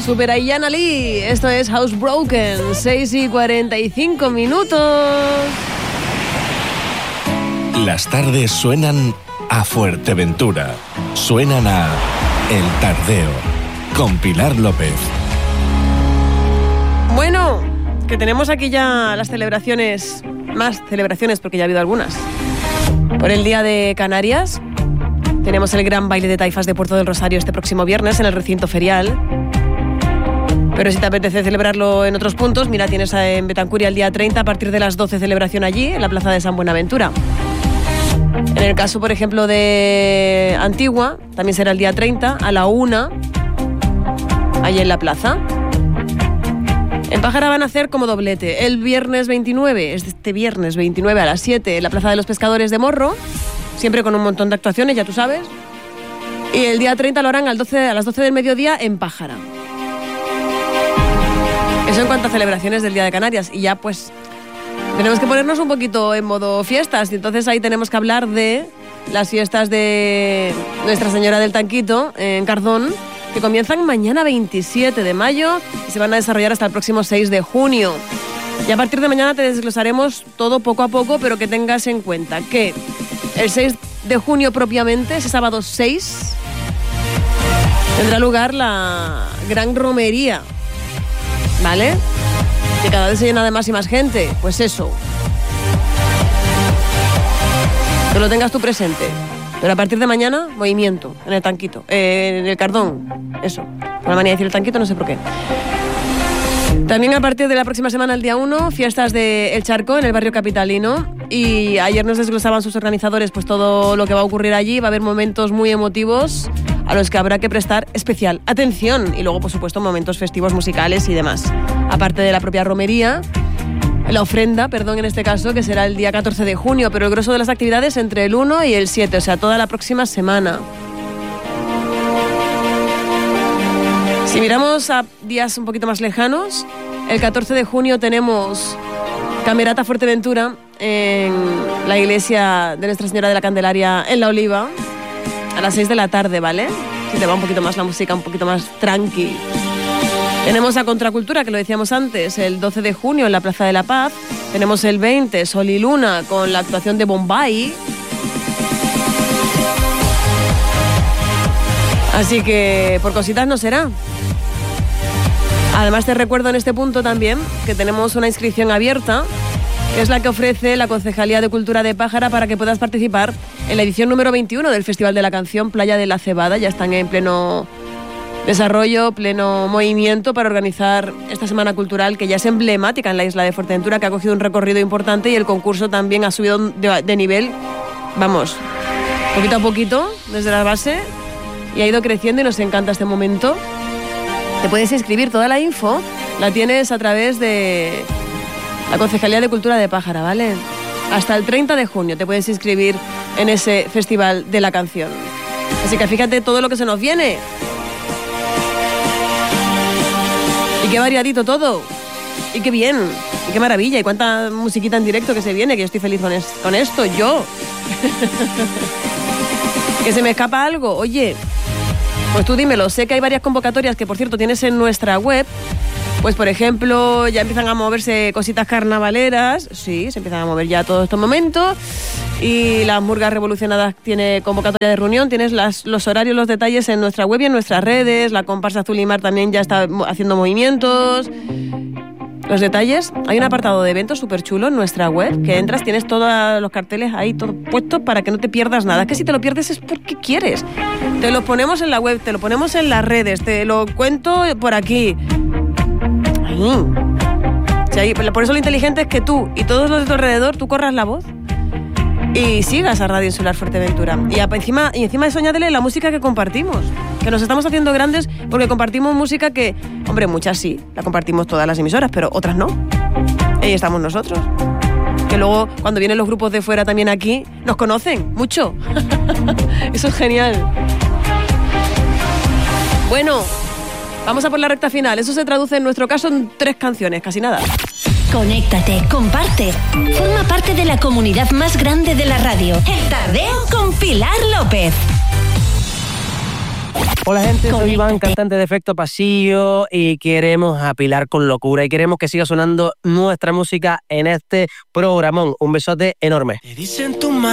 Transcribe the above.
Super Aiyana Lee, esto es Housebroken, 6:45. Las tardes suenan a Fuerteventura, suenan a El Tardeo, con Pilar López. Bueno, que tenemos aquí ya las celebraciones, más celebraciones porque ya ha habido algunas. Por el Día de Canarias, tenemos el gran baile de taifas de Puerto del Rosario este próximo viernes en el recinto ferial. Pero si te apetece celebrarlo en otros puntos, mira, tienes en Betancuria el día 30 a partir de las 12 celebración allí, en la plaza de San Buenaventura. En el caso, por ejemplo, de Antigua, también será el día 30 a la 1, allí en la plaza. En Pájara van a hacer como doblete. El viernes 29, este viernes 29 a las 7, en la plaza de los Pescadores de Morro, siempre con un montón de actuaciones, ya tú sabes. Y el día 30 lo harán a las 12 del mediodía en Pájara. Eso en cuanto a celebraciones del Día de Canarias. Y ya pues tenemos que ponernos un poquito en modo fiestas. Y entonces ahí tenemos que hablar de las fiestas de Nuestra Señora del Tanquito en Cardón, que comienzan mañana 27 de mayo y se van a desarrollar hasta el próximo 6 de junio. Y a partir de mañana te desglosaremos todo poco a poco, pero que tengas en cuenta que el 6 de junio propiamente, ese sábado 6, tendrá lugar la gran romería. ¿Vale? Que cada vez se llena de más y más gente. Pues eso. Que lo tengas tú presente. Pero a partir de mañana, movimiento en el Tanquito. En el Cardón. Eso. Con la manía de decir el Tanquito, no sé por qué. También a partir de la próxima semana, el día 1, fiestas de El Charco en el barrio capitalino. Y ayer nos desglosaban sus organizadores pues todo lo que va a ocurrir allí. Va a haber momentos muy emotivos a los que habrá que prestar especial atención. Y luego, por supuesto, momentos festivos, musicales y demás. Aparte de la propia romería, la ofrenda, en este caso, que será el día 14 de junio, pero el grosso de las actividades entre el 1 y el 7, o sea, toda la próxima semana. Si miramos a días un poquito más lejanos, el 14 de junio tenemos Camerata Fuerteventura en la iglesia de Nuestra Señora de la Candelaria en La Oliva, a las 6 de la tarde, ¿vale? Si te va un poquito más la música, un poquito más tranqui. Tenemos a Contracultura, que lo decíamos antes, el 12 de junio en la Plaza de la Paz. Tenemos el 20, Sol y Luna, con la actuación de Bombay. Así que por cositas no será. Además te recuerdo en este punto también que tenemos una inscripción abierta, que es la que ofrece la Concejalía de Cultura de Pájara para que puedas participar en la edición número 21 del Festival de la Canción Playa de la Cebada. Ya están en pleno desarrollo, pleno movimiento para organizar esta semana cultural que ya es emblemática en la isla de Fuerteventura, que ha cogido un recorrido importante y el concurso también ha subido de nivel, vamos, poquito a poquito desde la base y ha ido creciendo y nos encanta este momento. Te puedes inscribir, toda la info la tienes a través de la Concejalía de Cultura de Pájara, ¿vale? Hasta el 30 de junio te puedes inscribir en ese Festival de la Canción. Así que fíjate todo lo que se nos viene. Y qué variadito todo. Y qué bien. Y qué maravilla. Y cuánta musiquita en directo que se viene, que yo estoy feliz con esto. Yo. Que se me escapa algo. Oye, pues tú dímelo. Sé que hay varias convocatorias que, por cierto, tienes en nuestra web. Pues, por ejemplo, ya empiezan a moverse cositas carnavaleras. Sí, se empiezan a mover ya todos estos momentos. Y las Murgas Revolucionadas tiene convocatoria de reunión. Tienes los horarios, los detalles en nuestra web y en nuestras redes. La comparsa Azul y Mar también ya está haciendo movimientos. Los detalles. Hay un apartado de eventos súper chulo en nuestra web, que entras, tienes todos los carteles ahí, todo puesto para que no te pierdas nada. Es que si te lo pierdes es porque quieres. Te lo ponemos en la web, te lo ponemos en las redes, te lo cuento por aquí. Sí, por eso lo inteligente es que tú y todos los de tu alrededor, tú corras la voz y sigas a Radio Insular Fuerteventura. Y encima de eso añádele la música que compartimos, que nos estamos haciendo grandes porque compartimos música que, hombre, muchas sí, la compartimos todas las emisoras, pero otras no. Ahí estamos nosotros. Que luego, cuando vienen los grupos de fuera también aquí, nos conocen mucho. Eso es genial. Bueno, vamos a por la recta final. Eso se traduce en nuestro caso en 3 canciones, casi nada. Conéctate, comparte. Forma parte de la comunidad más grande de la radio. El Tardeo con Pilar López. Hola gente, soy Iván, Conéctate. cantante de Efecto Pasillo y queremos a Pilar con locura y queremos que siga sonando nuestra música en este programón. Un besote enorme.